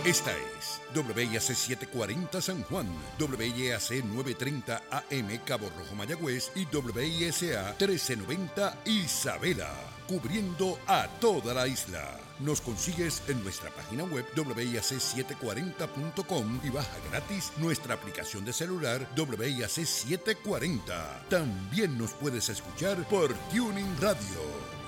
Esta es WIAC 740 San Juan, WIAC 930 AM Cabo Rojo Mayagüez y WISA 1390 Isabela, cubriendo a toda la isla. Nos consigues en nuestra página web WIAC740.com y baja gratis nuestra aplicación de celular WIAC 740. También nos puedes escuchar por Tuning Radio.